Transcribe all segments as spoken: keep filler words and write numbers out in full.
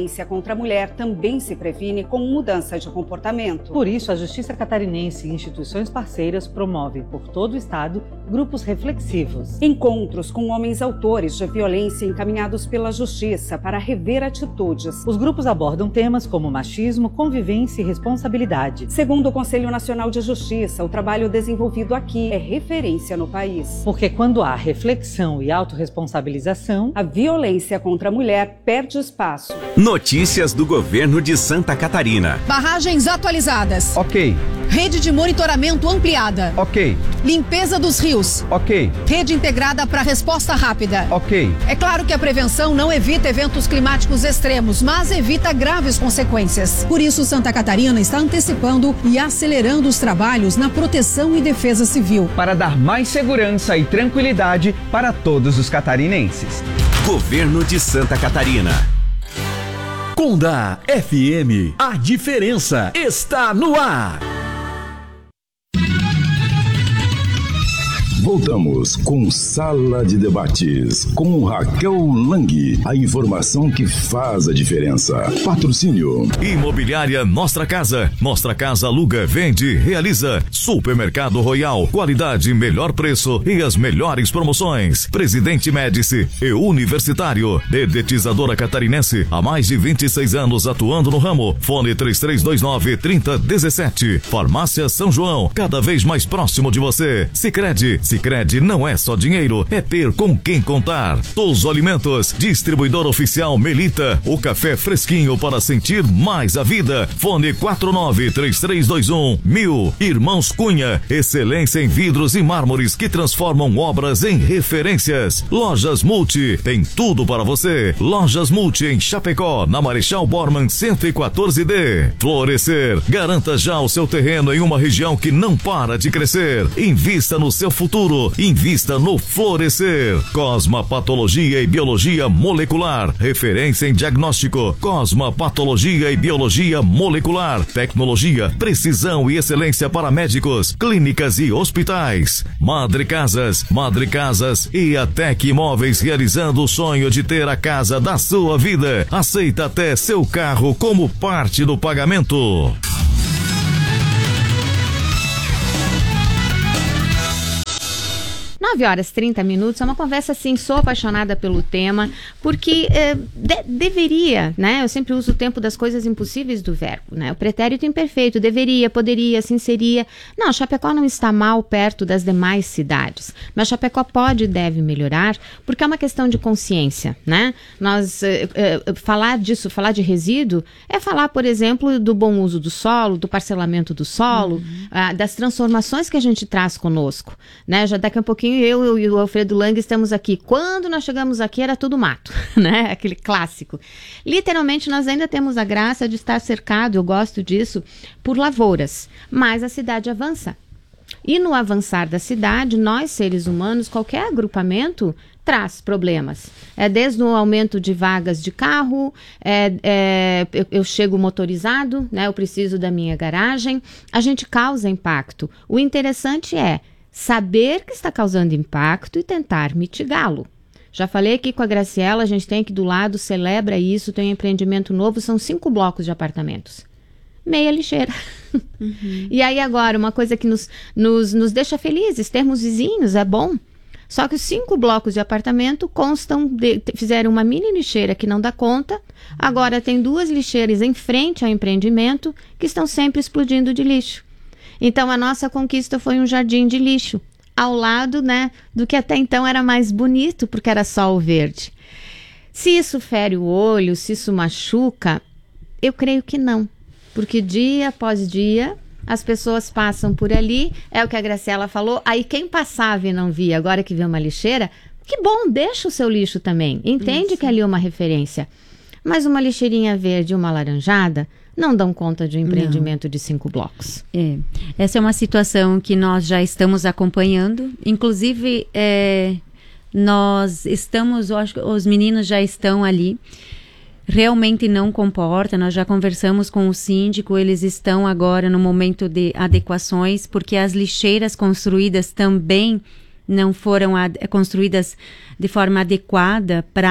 violência contra a mulher também se previne com mudança de comportamento. Por isso, a Justiça Catarinense e instituições parceiras promovem por todo o estado grupos reflexivos. Encontros com homens autores de violência encaminhados pela Justiça para rever atitudes. Os grupos abordam temas como machismo, convivência e responsabilidade. Segundo o Conselho Nacional de Justiça, o trabalho desenvolvido aqui é referência no país. Porque quando há reflexão e autorresponsabilização, a violência contra a mulher perde espaço. Notícias do governo de Santa Catarina. Barragens atualizadas. Ok. Rede de monitoramento ampliada. Ok. Limpeza dos rios. Ok. Rede integrada para resposta rápida. Ok. É claro que a prevenção não evita eventos climáticos extremos, mas evita graves consequências. Por isso, Santa Catarina está antecipando e acelerando os trabalhos na proteção e defesa civil. Para dar mais segurança e tranquilidade para todos os catarinenses. Governo de Santa Catarina. Conda F M, a diferença está no ar. Voltamos com Sala de Debates, com Raquel Lang. A informação que faz a diferença. Patrocínio. Imobiliária Nostra Casa. Nostra Casa aluga, vende, realiza. Supermercado Royal. Qualidade, melhor preço e as melhores promoções. Presidente Médici e Universitário. Dedetizadora Catarinense. Há mais de vinte e seis anos atuando no ramo. Fone três três dois nove, três zero um sete. Farmácia São João. Cada vez mais próximo de você. Sicredi. Sicredi não é só dinheiro, é ter com quem contar. Touso Alimentos, distribuidor oficial Melita, o café fresquinho para sentir mais a vida. Fone quatro nove três três dois um mil. Irmãos Cunha, excelência em vidros e mármores que transformam obras em referências. Lojas Multi, tem tudo para você. Lojas Multi em Chapecó, na Marechal Bormann cento e quatorze D. Florescer, garanta já o seu terreno em uma região que não para de crescer. Invista no seu futuro. Invista no Florescer. Cosma Patologia e Biologia Molecular. Referência em diagnóstico. Cosma Patologia e Biologia Molecular. Tecnologia, precisão e excelência para médicos, clínicas e hospitais. Madre Casas. Madre Casas e a Tec Imóveis, realizando o sonho de ter a casa da sua vida. Aceita até seu carro como parte do pagamento. nove horas e trinta minutos, é uma conversa assim, sou apaixonada pelo tema, porque é, de, deveria, né, eu sempre uso o tempo das coisas impossíveis do verbo, né, o pretérito imperfeito, deveria, poderia, assim seria. Não, Chapecó não está mal perto das demais cidades, mas Chapecó pode e deve melhorar, porque é uma questão de consciência, né, nós, é, é, falar disso, falar de resíduo, é falar, por exemplo, do bom uso do solo, do parcelamento do solo, uhum. ah, das transformações que a gente traz conosco, né, já daqui a pouquinho eu e o Alfredo Lang estamos aqui. Quando nós chegamos aqui era tudo mato, né? Aquele clássico. Literalmente nós ainda temos a graça de estar cercado, eu gosto disso, por lavouras. Mas a cidade avança. E no avançar da cidade, nós seres humanos, qualquer agrupamento traz problemas. É desde o aumento de vagas de carro, é, é, eu, eu chego motorizado, né? Eu preciso da minha garagem. A gente causa impacto. O interessante é saber que está causando impacto e tentar mitigá-lo. Já falei aqui com a Graciela, a gente tem aqui do lado, celebra isso, tem um empreendimento novo, são cinco blocos de apartamentos. Meia lixeira. Uhum. E aí agora, uma coisa que nos, nos, nos deixa felizes, termos vizinhos, é bom. Só que os cinco blocos de apartamento constam, de, fizeram uma mini lixeira que não dá conta, agora tem duas lixeiras em frente ao empreendimento que estão sempre explodindo de lixo. Então, a nossa conquista foi um jardim de lixo, ao lado, né, do que até então era mais bonito, porque era só o verde. Se isso fere o olho, se isso machuca, eu creio que não. Porque dia após dia, as pessoas passam por ali, é o que a Graciela falou, aí quem passava e não via, agora que vê uma lixeira, que bom, deixa o seu lixo também, entende isso. Que ali é uma referência. Mas uma lixeirinha verde e uma laranjada não dão conta de um empreendimento não. de cinco blocos. É. Essa é uma situação que nós já estamos acompanhando. Inclusive, é, nós estamos, eu acho que os meninos já estão ali. Realmente não comporta, nós já conversamos com o síndico, eles estão agora no momento de adequações, porque as lixeiras construídas também não foram ad- construídas de forma adequada para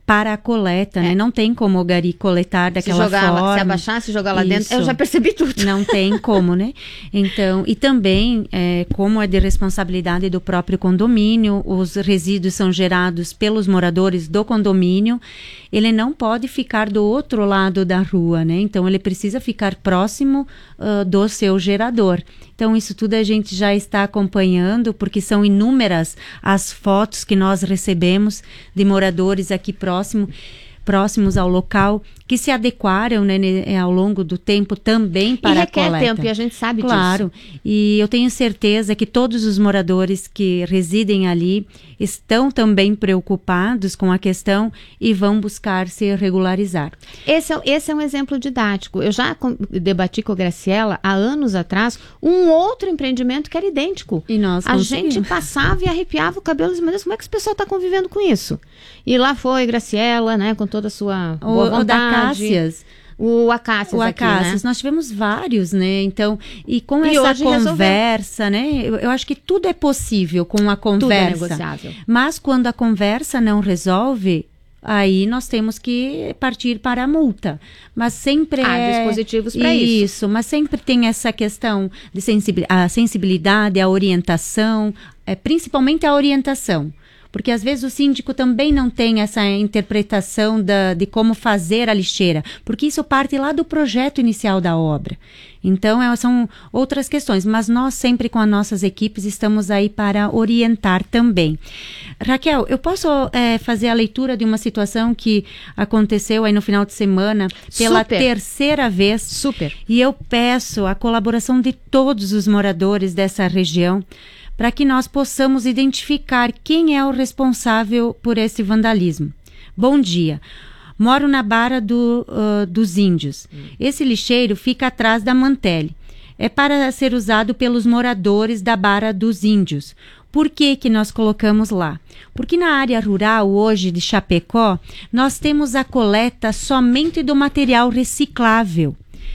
para a coleta, é. né? Não tem como o gari coletar daquela se jogar, forma. Se abaixar, se jogar lá Isso. dentro, eu já percebi tudo. Não tem como, né? Então, e também, é, como é de responsabilidade do próprio condomínio, os resíduos são gerados pelos moradores do condomínio, ele não pode ficar do outro lado da rua, né? Então, ele precisa ficar próximo uh, do seu gerador. Então, isso tudo a gente já está acompanhando, porque são inúmeras as fotos que nós recebemos de moradores aqui próximo, próximos ao local, que se adequaram, né, ao longo do tempo também para a coleta. E requer tempo, e a gente sabe disso. Claro, e eu tenho certeza que todos os moradores que residem ali estão também preocupados com a questão e vão buscar se regularizar. Esse é, esse é um exemplo didático. Eu já com, debati com a Graciela há anos atrás um outro empreendimento que era idêntico. E nós A gente passava e arrepiava o cabelo e dizia, meu Deus, como é que esse pessoal está convivendo com isso? E lá foi Graciela, né, com toda a sua boa o, vontade. O da Acácias. O Acácias O aqui, Acácias, né? Nós tivemos vários, né? Então, e com e essa conversa, né? Eu, eu acho que tudo é possível com a conversa. Tudo é negociável. Mas quando a conversa não resolve, aí nós temos que partir para a multa. Mas sempre Há é... dispositivos para isso. Isso, mas sempre tem essa questão de sensibil... a sensibilidade, a orientação, é, principalmente a orientação. Porque às vezes o síndico também não tem essa interpretação da, de como fazer a lixeira, porque isso parte lá do projeto inicial da obra. Então, é, são outras questões, mas nós sempre com as nossas equipes estamos aí para orientar também. Raquel, eu posso é, fazer a leitura de uma situação que aconteceu aí no final de semana pela Super. terceira vez. Super. E eu peço a colaboração de todos os moradores dessa região, para que nós possamos identificar quem é o responsável por esse vandalismo. Bom dia. Moro na Barra do, uh, dos Índios. Hum. Esse lixeiro fica atrás da Mantelli. É para ser usado pelos moradores da Barra dos Índios. Por que que nós colocamos lá? Porque na área rural hoje de Chapecó, nós temos a coleta somente do material reciclável.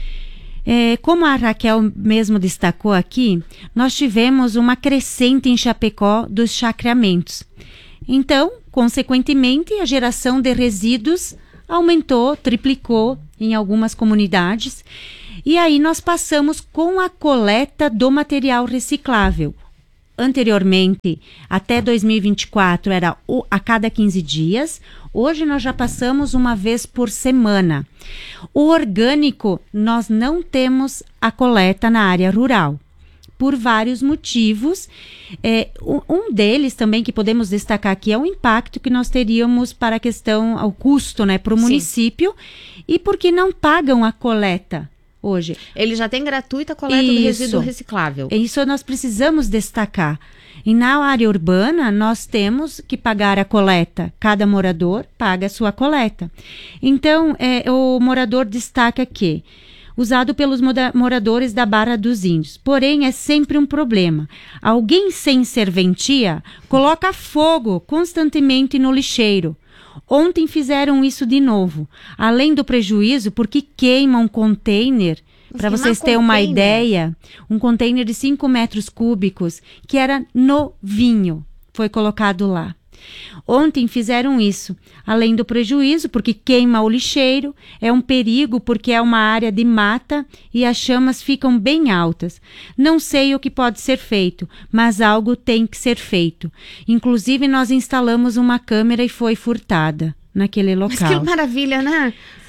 É, como a Raquel mesmo destacou aqui, nós tivemos uma crescente em Chapecó dos chacreamentos. Então, consequentemente, a geração de resíduos aumentou, triplicou em algumas comunidades. E aí nós passamos com a coleta do material reciclável. Anteriormente, até dois mil e vinte e quatro, era a cada quinze dias. Hoje nós já passamos uma vez por semana. O orgânico, nós não temos a coleta na área rural, por vários motivos. É, um deles também que podemos destacar aqui é o impacto que nós teríamos para a questão, ao custo, né, para o município, e porque não pagam a coleta hoje. Ele já tem gratuita coleta Isso. do resíduo reciclável. Isso nós precisamos destacar. E na área urbana, nós temos que pagar a coleta. Cada morador paga a sua coleta. Então, é, o morador destaca que, usado pelos moradores da Barra dos Índios. Porém, é sempre um problema. Alguém sem serventia coloca fogo constantemente no lixeiro. Ontem fizeram isso de novo. Além do prejuízo, porque queimam um container. Para vocês terem uma ideia, um container de cinco metros cúbicos, que era novinho, foi colocado lá. Ontem fizeram isso, além do prejuízo, porque queima o lixeiro, é um perigo porque é uma área de mata e as chamas ficam bem altas. Não sei o que pode ser feito, mas algo tem que ser feito. Inclusive, nós instalamos uma câmera e foi furtada naquele local. Mas que maravilha, né?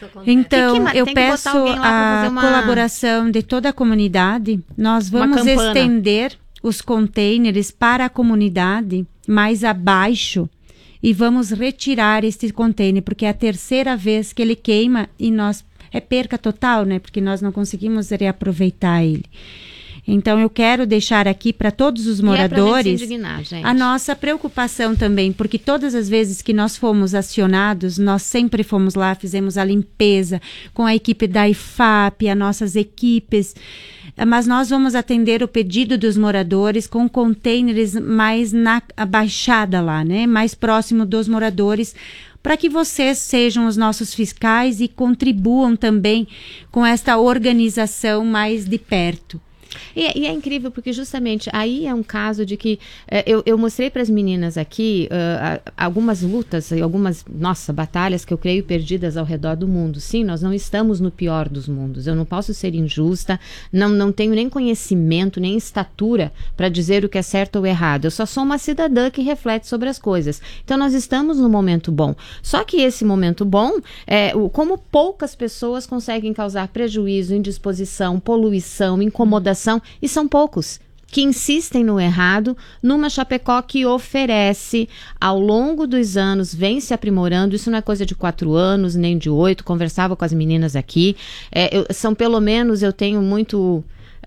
Então, que que, eu peço a uma... colaboração de toda a comunidade. Nós vamos estender os containers para a comunidade mais abaixo e vamos retirar este container, porque é a terceira vez que ele queima e nós é perca total, né? Porque nós não conseguimos reaproveitar ele. Então, eu quero deixar aqui para todos os moradores e é pra gente se indignar, gente. A nossa preocupação também, porque todas as vezes que nós fomos acionados, nós sempre fomos lá, fizemos a limpeza com a equipe da I F A P, as nossas equipes, mas nós vamos atender o pedido dos moradores com containers mais na baixada lá, né? Mais próximo dos moradores, para que vocês sejam os nossos fiscais e contribuam também com esta organização mais de perto. E, e é incrível porque justamente aí é um caso de que eh, eu, eu mostrei para as meninas aqui uh, algumas lutas e algumas, nossa, batalhas que eu creio perdidas ao redor do mundo. Sim, nós não estamos no pior dos mundos. Eu não posso ser injusta, não, não tenho nem conhecimento, nem estatura para dizer o que é certo ou errado. Eu só sou uma cidadã que reflete sobre as coisas. Então nós estamos no momento bom. Só que esse momento bom, é, como poucas pessoas conseguem causar prejuízo, indisposição, poluição, incomodação, e são poucos que insistem no errado numa Chapecó que oferece ao longo dos anos, vem se aprimorando. Isso não é coisa de quatro anos, nem de oito. Conversava com as meninas aqui, é, eu, são pelo menos, eu tenho muito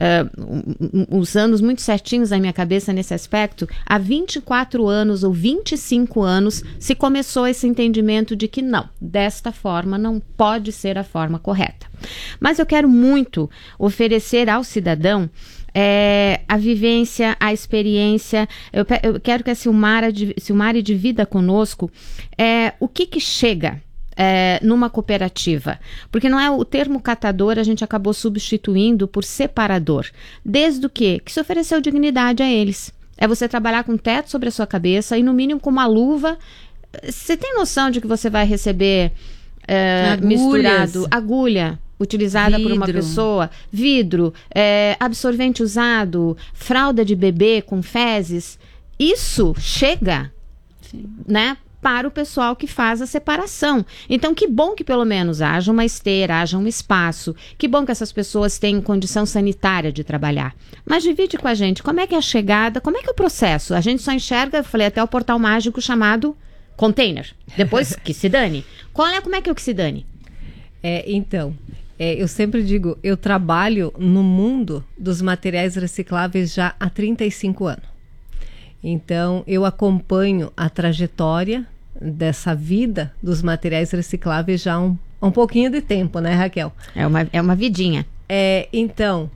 uh, uns anos muito certinhos na minha cabeça nesse aspecto. Há vinte e quatro anos ou vinte e cinco anos se começou esse entendimento de que não, desta forma não pode ser a forma correta. Mas eu quero muito oferecer ao cidadão é, a vivência, a experiência. Eu, eu quero que a Silmara, Silmara divida conosco é, o que que chega é, numa cooperativa. Porque não é o termo catador, a gente acabou substituindo por separador. Desde o quê? Que se ofereceu dignidade a eles. É você trabalhar com um teto sobre a sua cabeça e no mínimo com uma luva. Você tem noção de que você vai receber é, misturado agulha utilizada vidro. Por uma pessoa, vidro, é, absorvente usado, fralda de bebê com fezes. Isso chega, sim, né, para o pessoal que faz a separação. Então, que bom que pelo menos haja uma esteira, haja um espaço. Que bom que essas pessoas tenham condição sanitária de trabalhar. Mas divide com a gente, como é que é a chegada, como é que é o processo? A gente só enxerga, eu falei até o portal mágico chamado container. Depois que se dane. Qual é, como é que é o que se dane? É, então... É, eu sempre digo, eu trabalho no mundo dos materiais recicláveis já há trinta e cinco anos. Então, eu acompanho a trajetória dessa vida dos materiais recicláveis já há um, um pouquinho de tempo, né, Raquel? É uma, é uma vidinha. É, então,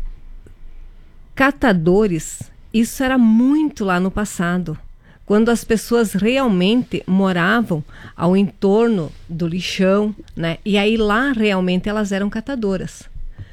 catadores, isso era muito lá no passado. Quando as pessoas realmente moravam ao entorno do lixão, né? E aí lá realmente elas eram catadoras.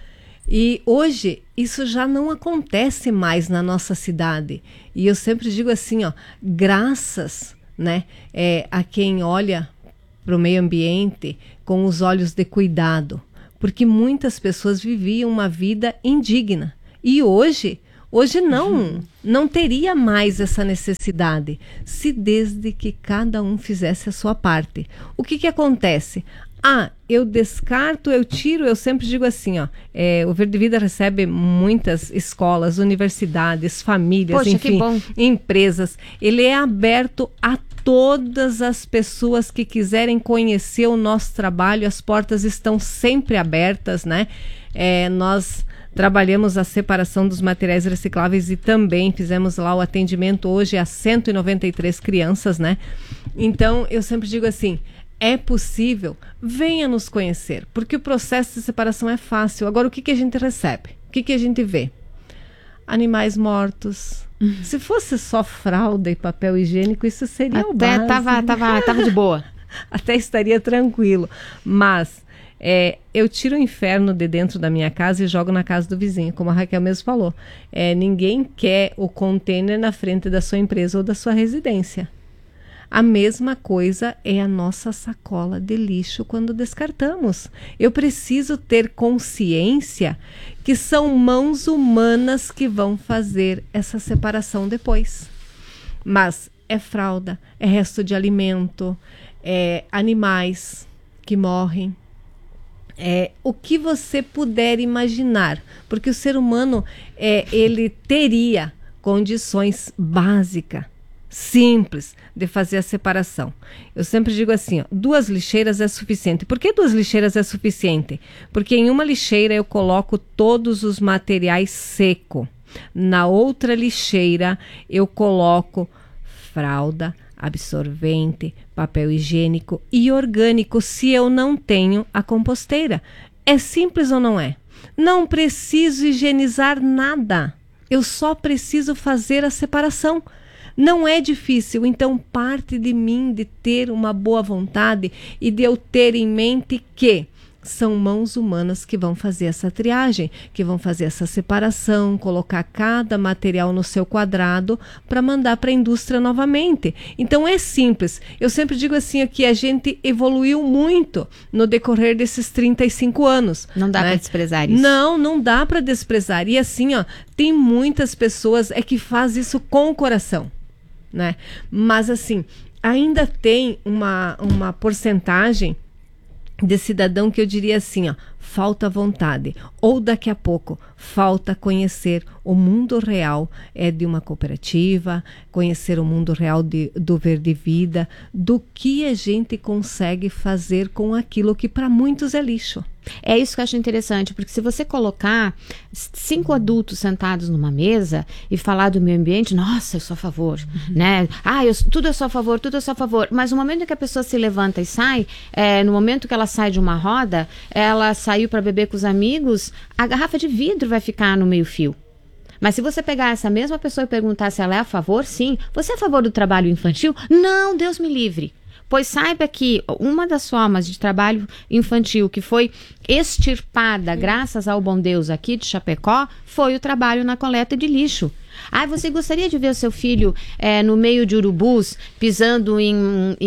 E hoje isso já não acontece mais na nossa cidade. E eu sempre digo assim, ó, graças, né, é, a quem olha para o meio ambiente com os olhos de cuidado. Porque muitas pessoas viviam uma vida indigna. E hoje... Hoje não, uhum. não teria mais essa necessidade, se desde que cada um fizesse a sua parte. O que que acontece? Ah, eu descarto, eu tiro, eu sempre digo assim, ó, é, o Verde Vida recebe muitas escolas, universidades, famílias, Poxa, enfim, empresas. Ele é aberto a todas as pessoas que quiserem conhecer o nosso trabalho, as portas estão sempre abertas, né? É, nós... Trabalhamos a separação dos materiais recicláveis e também fizemos lá o atendimento hoje a cento e noventa e três crianças, né? Então, eu sempre digo assim, é possível, venha nos conhecer, porque o processo de separação é fácil. Agora, o que que a gente recebe? O que que a gente vê? Animais mortos. Uhum. Se fosse só fralda e papel higiênico, isso seria Até o básico. Tava, tava, tava de boa. Até estaria tranquilo, mas... É, eu tiro o inferno de dentro da minha casa e jogo na casa do vizinho, como a Raquel mesmo falou. É, ninguém quer o container na frente da sua empresa ou da sua residência. A mesma coisa é a nossa sacola de lixo quando descartamos. Eu preciso ter consciência que são mãos humanas que vão fazer essa separação depois. Mas é fralda, é resto de alimento, é animais que morrem. É, o que você puder imaginar, porque o ser humano é, ele teria condições básicas, simples, de fazer a separação. Eu sempre digo assim, ó, duas lixeiras é suficiente. Por que duas lixeiras é suficiente? Porque em uma lixeira eu coloco todos os materiais secos, na outra lixeira eu coloco fralda, absorvente, papel higiênico e orgânico, se eu não tenho a composteira. É simples ou não é? Não preciso higienizar nada. Eu só preciso fazer a separação. Não é difícil, então parte de mim de ter uma boa vontade e de eu ter em mente que são mãos humanas que vão fazer essa triagem, que vão fazer essa separação, colocar cada material no seu quadrado para mandar para a indústria novamente. Então é simples. Eu sempre digo assim que a gente evoluiu muito no decorrer desses trinta e cinco anos. Não dá, né, para desprezar isso. Não, não dá para desprezar. E assim, ó, tem muitas pessoas é que faz isso com o coração, né? Mas assim, ainda tem uma, uma porcentagem de cidadão que eu diria assim, ó, falta vontade, ou daqui a pouco falta conhecer o mundo real é de uma cooperativa, conhecer o mundo real de, do Verde Vida, do que a gente consegue fazer com aquilo que para muitos é lixo. É isso que eu acho interessante, porque se você colocar cinco adultos sentados numa mesa e falar do meio ambiente, nossa, eu sou a favor, uhum. né? Ah, eu, tudo é só a favor, tudo é só a favor. Mas no momento em que a pessoa se levanta e sai, é, no momento que ela sai de uma roda, ela saiu para beber com os amigos, a garrafa de vidro vai ficar no meio fio. Mas se você pegar essa mesma pessoa e perguntar se ela é a favor, sim. Você é a favor do trabalho infantil? Não, Deus me livre. Pois saiba que uma das formas de trabalho infantil que foi extirpada, graças ao bom Deus aqui de Chapecó, foi o trabalho na coleta de lixo. Ah, você gostaria de ver o seu filho é, no meio de urubus, pisando em,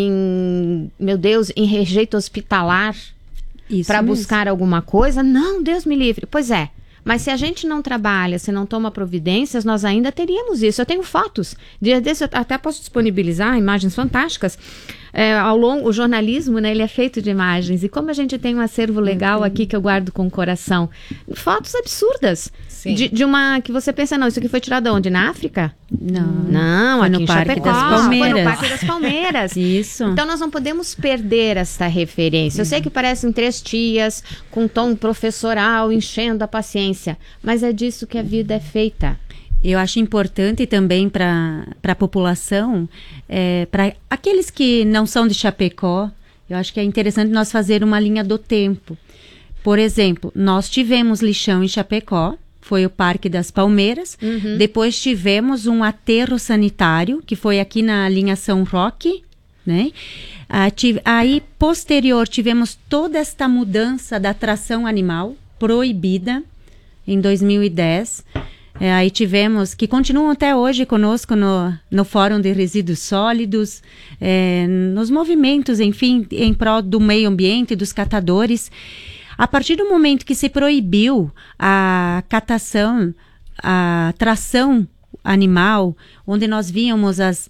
em meu Deus, em rejeito hospitalar para buscar alguma coisa? Não, Deus me livre. Pois é. Mas se a gente não trabalha, se não toma providências, nós ainda teríamos isso. Eu tenho fotos. Dia desse eu até posso disponibilizar imagens fantásticas. É, ao longo, o jornalismo, né, ele é feito de imagens. E como a gente tem um acervo legal uhum. aqui que eu guardo com o coração. Fotos absurdas. De, de uma que você pensa, não, isso aqui foi tirado onde? Na África? Não. Não, foi aqui no em Parque Chapecó, das Palmeiras. Foi no Parque das Palmeiras. Isso. Então nós não podemos perder essa referência. Eu sei que parecem três tias com tom professoral, enchendo a paciência. Mas é disso que a vida é feita. Eu acho importante também para a população, é, para aqueles que não são de Chapecó, eu acho que é interessante nós fazer uma linha do tempo. Por exemplo, nós tivemos lixão em Chapecó, foi o Parque das Palmeiras, uhum. depois tivemos um aterro sanitário, que foi aqui na linha São Roque, né? Ah, tive, aí, posterior, tivemos toda esta mudança da tração animal proibida em dois mil e dez. É, aí tivemos, que continuam até hoje conosco no, no Fórum de Resíduos Sólidos, é, nos movimentos, enfim, em prol do meio ambiente, dos catadores. A partir do momento que se proibiu a catação, a tração animal, onde nós víamos as,